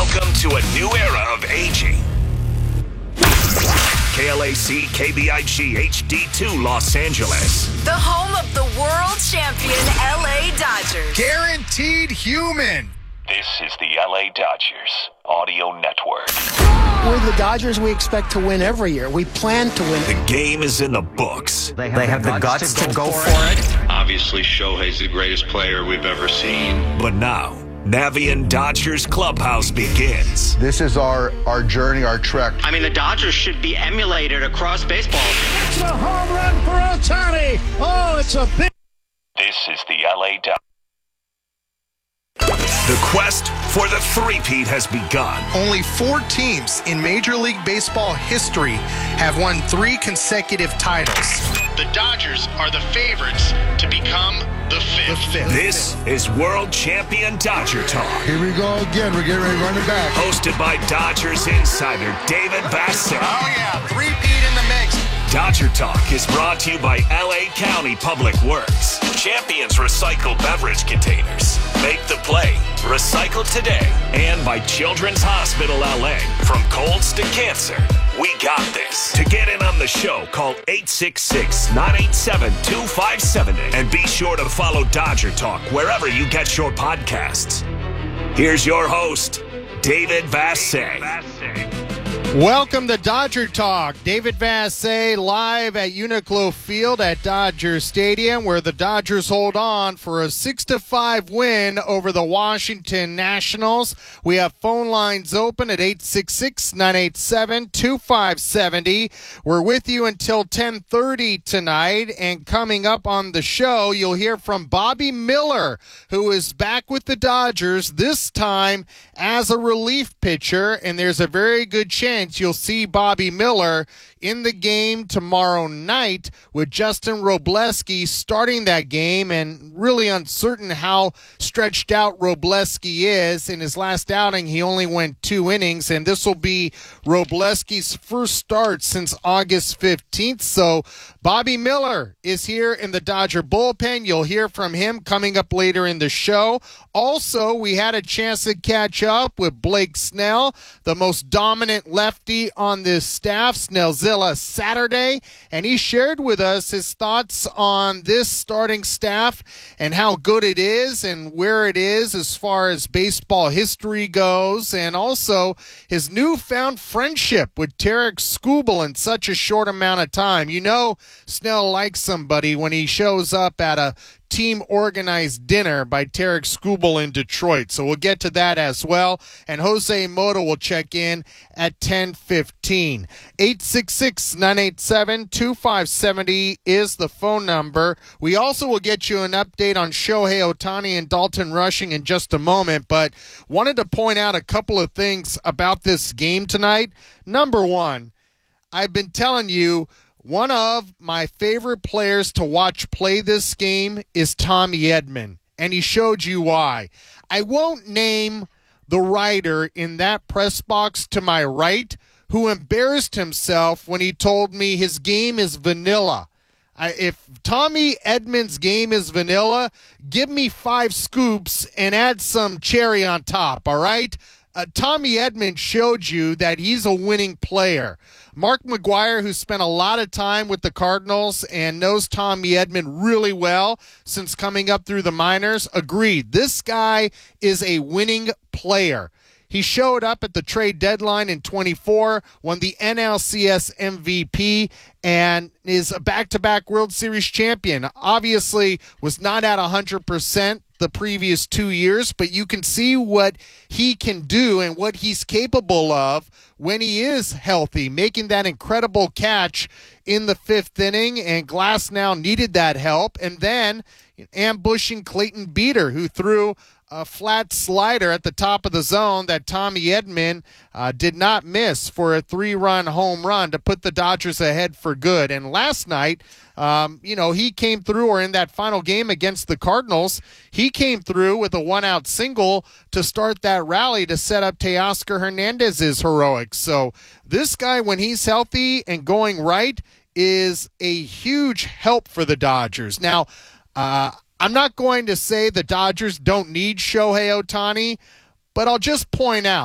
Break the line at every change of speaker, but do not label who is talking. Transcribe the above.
Welcome to a new era of aging. KLAC KBIG HD2 Los Angeles.
The home of the world champion LA Dodgers.
Guaranteed human.
This is the LA Dodgers Audio Network.
We're the Dodgers. We expect to win every year. We plan to win.
The game is in the books.
They have the guts to go for it.
Obviously, Shohei's the greatest player we've ever seen.
But now, Navien Dodgers Clubhouse begins.
This is our journey, our trek.
I mean, the Dodgers should be emulated across baseball.
It's a home run for Ohtani. Oh, it's a big...
This is the LA Dodgers. The quest for the three-peat has begun.
Only 4 teams in Major League Baseball history have won 3 consecutive titles.
The Dodgers are the favorites to become the fifth.
This is World Champion Dodger Talk.
Here we go again. We're getting ready to run it back.
Hosted by Dodgers insider David Bassett.
Oh, yeah. 3-peat in the mix.
Dodger Talk is brought to you by LA County Public Works. Champions Recycle Beverage Containers. Make the play. Recycle today. And by Children's Hospital LA. From colds to cancer, we got this. To get in on the show, call 866-987-2570. And be sure to follow Dodger Talk wherever you get your podcasts. Here's your host, David Vassay.
Welcome to Dodger Talk. David Vassay live at Uniqlo Field at Dodger Stadium, where the Dodgers hold on for a 6-5 win over the Washington Nationals. We have phone lines open at 866-987-2570. We're with you until 10:30 tonight, and coming up on the show, you'll hear from Bobby Miller, who is back with the Dodgers, this time as a relief pitcher, and there's a very good chance you'll see Bobby Miller in the game tomorrow night, with Justin Robleski starting that game, and really uncertain how stretched out Robleski is. In his last outing, he only went 2 innings, and this will be Robleski's first start since August 15th. So Bobby Miller is here in the Dodger bullpen. You'll hear from him coming up later in the show. Also, we had a chance to catch up with Blake Snell, the most dominant lefty on this staff, Snellzilla, Saturday, and he shared with us his thoughts on this starting staff and how good it is and where it is as far as baseball history goes, and also his newfound friendship with Tarik Skubal in such a short amount of time. You know, Snell likes somebody when he shows up at a team-organized dinner by Tarik Skubal in Detroit. So we'll get to that as well. And Jose Mota will check in at 10:15. 866-987-2570 is the phone number. We also will get you an update on Shohei Ohtani and Dalton Rushing in just a moment, but wanted to point out a couple of things about this game tonight. Number one, I've been telling you, one of my favorite players to watch play this game is Tommy Edman, and he showed you why. I won't name the writer in that press box to my right who embarrassed himself when he told me his game is vanilla. If Tommy Edman's game is vanilla, give me 5 scoops and add some cherry on top, all right? Tommy Edman showed you that he's a winning player. Mark McGwire, who spent a lot of time with the Cardinals and knows Tommy Edman really well since coming up through the minors, agreed. This guy is a winning player. He showed up at the trade deadline in 24, won the NLCS MVP, and is a back-to-back World Series champion. Obviously was not at 100% the previous 2 years, but you can see what he can do and what he's capable of when he is healthy, making that incredible catch in the 5th inning, and Glasnow needed that help, and then ambushing Clayton Beeter, who threw a flat slider at the top of the zone that Tommy Edman did not miss for a 3-run home run to put the Dodgers ahead for good. And last night, he came through, or in that final game against the Cardinals, he came through with a 1-out single to start that rally to set up Teoscar Hernandez's heroics. So this guy, when he's healthy and going right, is a huge help for the Dodgers. Now, I'm not going to say the Dodgers don't need Shohei Ohtani, but I'll just point out